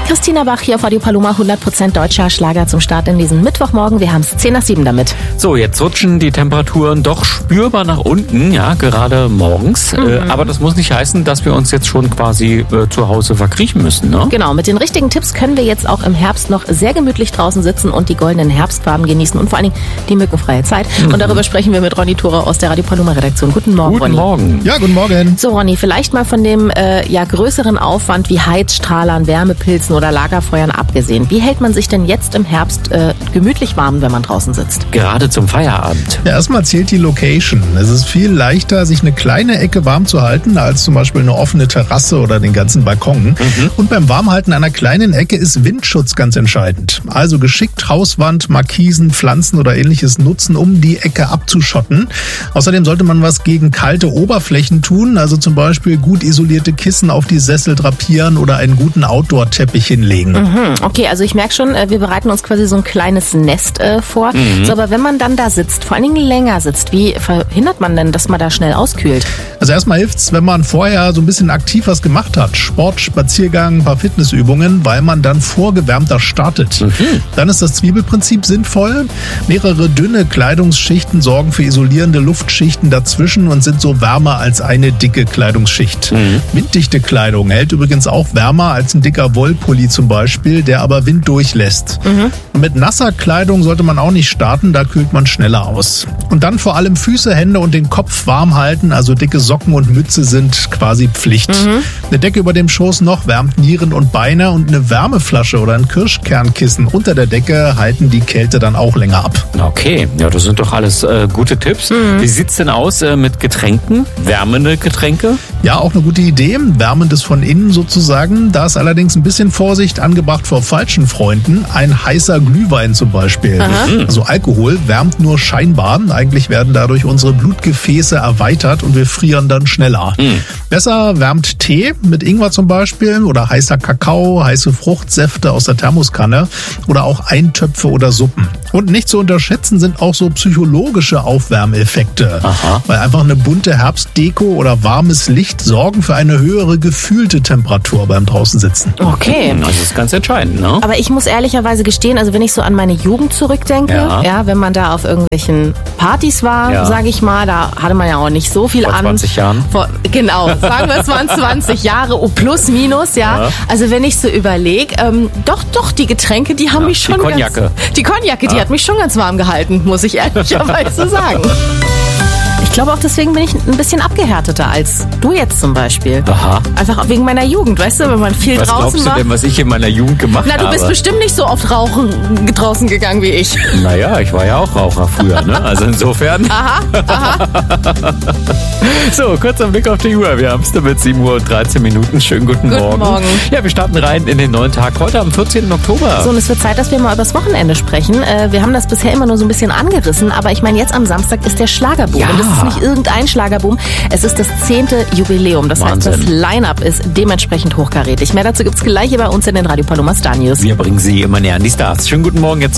Christina Bach hier auf Radio Paloma, 100% deutscher Schlager zum Start in diesen Mittwochmorgen. Wir haben es 10 nach 7 damit. So, jetzt rutschen die Temperaturen doch spürbar nach unten, ja, gerade morgens. Aber das muss nicht heißen, dass wir uns jetzt schon quasi zu Hause verkriechen müssen, ne? Genau, mit den richtigen Tipps können wir jetzt auch im Herbst noch sehr gemütlich draußen sitzen und die goldenen Herbstfarben genießen und vor allen Dingen die mückenfreie Zeit. Und darüber sprechen wir mit Ronny Thore aus der Radio Paloma Redaktion. Guten Morgen, Ronny. Guten Morgen. Ja, guten Morgen. So, Ronny, vielleicht mal von dem größeren Aufwand wie Heizstrahlern, Wärmepilzen oder Lagerfeuern abgesehen. Wie hält man sich denn jetzt im Herbst gemütlich warm, wenn man draußen sitzt? Gerade zum Feierabend. Ja, erstmal zählt die Location. Es ist viel leichter, sich eine kleine Ecke warm zu halten, als zum Beispiel eine offene Terrasse oder den ganzen Balkon. Und beim Warmhalten einer kleinen Ecke ist Windschutz ganz entscheidend. Also geschickt Hauswand, Markisen, Pflanzen oder ähnliches nutzen, um die Ecke abzuschotten. Außerdem sollte man was gegen kalte Oberflächen tun, also zum Beispiel gut isolierte Kissen auf die Sessel drapieren oder einen guten Outdoor-Teppich hinlegen. Okay, also ich merke schon, wir bereiten uns quasi so ein kleines Nest vor. So, aber wenn man dann da sitzt, vor allen Dingen länger sitzt, wie verhindert man denn, dass man da schnell auskühlt? Also erstmal hilft's, wenn man vorher so ein bisschen aktiv was gemacht hat. Sport, Spaziergang, ein paar Fitnessübungen, weil man dann vorgewärmter startet. Dann ist das Zwiebelprinzip sinnvoll. Mehrere dünne Kleidungsschichten sorgen für isolierende Luftschichten dazwischen und sind so wärmer als eine dicke Kleidungsschicht. Winddichte Kleidung hält übrigens auch wärmer als ein dicker Wollpulli zum Beispiel, der aber Wind durchlässt. Und mit nasser Kleidung sollte man auch nicht starten, da kühlt man schneller aus. Und dann vor allem Füße, Hände und den Kopf warm halten, also dicke Socken und Mütze sind quasi Pflicht. Eine Decke über dem Schoß noch wärmt Nieren und Beine und eine Wärmeflasche oder ein Kirschkernkissen unter der Decke halten die Kälte dann auch länger ab. Okay, ja, das sind doch alles gute Tipps. Wie sieht's denn aus mit Getränken? Wärmende Getränke? Ja, auch eine gute Idee. Wärmendes von innen sozusagen. Da ist allerdings ein bisschen Vorsicht angebracht vor falschen Freunden. Ein heißer Glühwein zum Beispiel. Also Alkohol wärmt nur scheinbar. Eigentlich werden dadurch unsere Blutgefäße erweitert und wir frieren dann schneller. Besser wärmt Tee mit Ingwer zum Beispiel oder heißer Kakao, heiße Fruchtsäfte aus der Thermoskanne oder auch Eintöpfe oder Suppen. Und nicht zu unterschätzen sind auch so psychologische Aufwärmeffekte. Weil einfach eine bunte Herbstdeko oder warmes Licht sorgen für eine höhere gefühlte Temperatur beim draußen sitzen. Okay. Das ist ganz entscheidend, ne? Aber ich muss ehrlicherweise gestehen, also wenn ich so an meine Jugend zurückdenke, ja, wenn man da auf irgendwelchen Partys war, sage ich mal, da hatte man ja auch nicht so viel Vor 20 Jahren? Genau, sagen wir es waren 20 Jahre, plus minus, ja. Also wenn ich so überlege, doch, die Getränke, die haben mich schon die Cognacke. Die hat mich schon ganz warm gehalten, muss ich ehrlicherweise sagen. Ich glaube auch deswegen bin ich ein bisschen abgehärteter als du jetzt zum Beispiel. Einfach wegen meiner Jugend, weißt du, wenn man viel draußen war. Was glaubst du denn, was ich in meiner Jugend gemacht habe? Na, du bist bestimmt nicht so oft draußen gegangen wie ich. Naja, ich war ja auch Raucher früher, ne? Also insofern. So, kurzer Blick auf die Uhr. Wir haben es damit 7:13 Uhr. Schönen guten Morgen. Ja, wir starten rein in den neuen Tag. Heute am 14. Oktober. So, und es wird Zeit, dass wir mal über das Wochenende sprechen. Wir haben das bisher immer nur so ein bisschen angerissen, aber ich meine, jetzt am Samstag ist der Schlagerboom. Und das ist nicht irgendein Schlagerboom. Es ist das 10. Jubiläum. Das Wahnsinn. heißt, das Line-Up ist dementsprechend hochkarätig. Mehr dazu gibt's gleich hier bei uns in den Radio Paloma Star News. Wir bringen Sie immer näher an die Stars. Schönen guten Morgen jetzt.